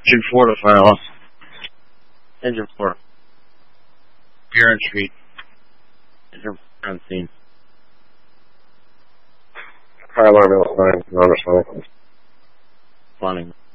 Engine 4 to fire off. Engine 4. Piran Street. Engine 4 on scene. High alarm, 9, non-responding. Responding.